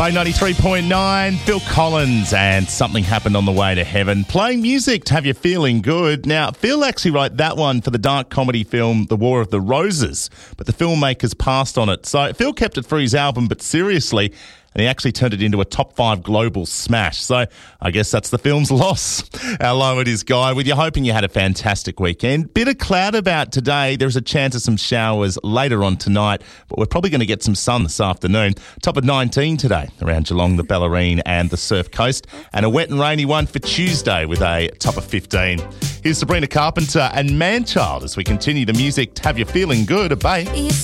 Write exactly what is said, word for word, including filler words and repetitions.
Play ninety-three point nine, Phil Collins and Something Happened on the Way to Heaven. Playing music to have you feeling good. Now, Phil actually wrote that one for the dark comedy film The War of the Roses, but the filmmakers passed on it. So Phil kept it for his album, but seriously, and he actually turned it into a top five global smash. So I guess that's the film's loss. Hello, it is Guy with you, hoping you had a fantastic weekend. Bit of cloud about today. There's a chance of some showers later on tonight, but we're probably going to get some sun this afternoon. Top of nineteen today around Geelong, the Bellarine and the Surf Coast, and a wet and rainy one for Tuesday with a top of fifteen. Here's Sabrina Carpenter and Manchild as we continue the music to have you feeling good at Bay.